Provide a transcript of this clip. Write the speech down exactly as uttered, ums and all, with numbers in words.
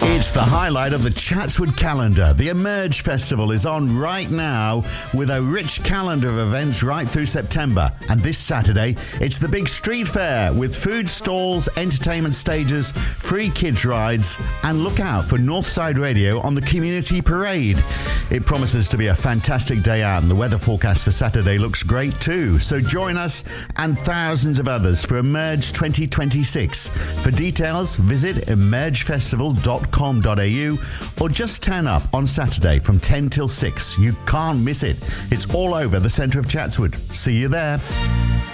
It's the highlight of the Chatswood calendar. The Emerge Festival is on right now with a rich calendar of events right through September. And this Saturday, it's the big street fair with food stalls, entertainment stages, free kids rides, and look out for Northside Radio on the Community Parade. It promises to be a fantastic day out, and the weather forecast for Saturday looks great too. So join us and thousands of others for Emerge twenty twenty-six. For details, visit emerge festival dot com dot a u or just turn up on Saturday from ten till six. You can't miss it. It's all over the centre of Chatswood. See you there.